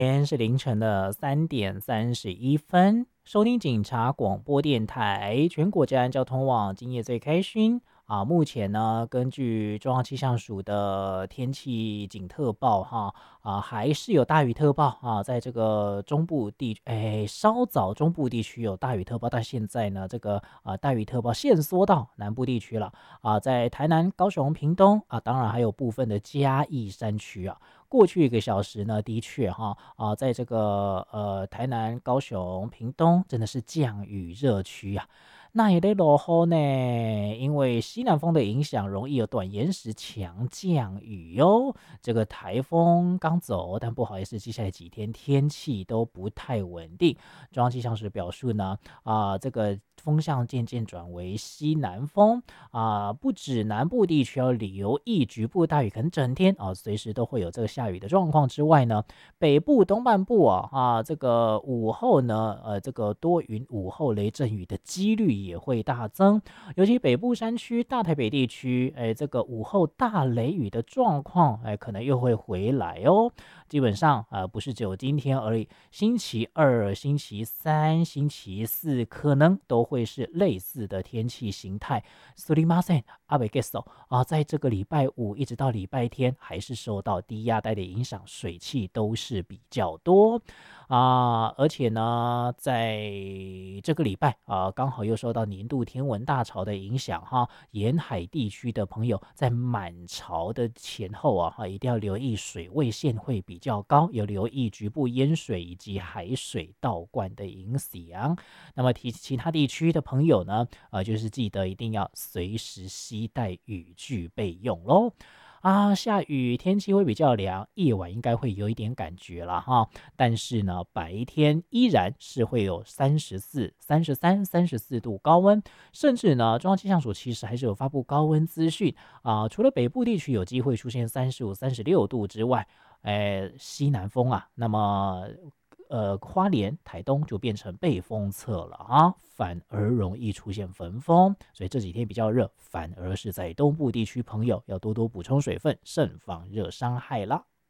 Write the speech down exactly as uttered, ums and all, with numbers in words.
天是凌晨的三点三十一分，收听警察广播电台全国治安交通网，今夜最开心啊！目前呢，根据中央气象署的天气警特报哈啊，还是有大雨特报啊，在这个中部地哎，稍早中部地区有大雨特报，但现在呢，这个啊大雨特报限缩到南部地区了啊，在台南、高雄、屏东啊，当然还有部分的嘉义山区啊。过去一个小时呢，的确哈啊，在这个呃台南、高雄、屏东，真的是降雨热区啊。那也得落后呢，因为西南风的影响，容易有短延时强降雨哟。这个台风刚走，但不好意思，接下来几天天气都不太稳定。中央气象署表示呢，啊、这个风向渐渐转为西南风啊、不止南部地区要留意局部大雨，可能整天啊、随时都会有这个下雨的状况之外呢，北部东半部啊啊，这个午后呢，呃，这个多云午后雷阵雨的几率也会大增，尤其北部山区、大台北地区，哎，这个午后大雷雨的状况，哎，可能又会回来哦。基本上啊、呃，不是只有今天而已，星期二、星期三、星期四可能都会是类似的天气形态。すみません、阿北 get 啊，在这个礼拜五一直到礼拜天，还是受到低压带的影响，水汽都是比较多啊，而且呢，在这个礼拜啊，刚好又受到年度天文大潮的影响哈，沿海地区的朋友在满潮的前后啊，哈，一定要留意水位线会比较高，有留意局部淹水以及海水倒灌的影响。那么提其他地区的朋友呢，呃，就是记得一定要随时携带雨具备用喽。啊，下雨天气会比较凉，夜晚应该会有一点感觉了哈。但是呢，白天依然是会有三十四、三十三、三十四度高温，甚至呢，中央气象署其实还是有发布高温资讯啊。除了北部地区有机会出现三十五、三十六度之外，哎，西南风啊，那么呃，花莲、台东就变成背风侧了啊，反而容易出现焚风，所以这几天比较热，反而是在东部地区朋友要多多补充水分，慎防热伤害啦。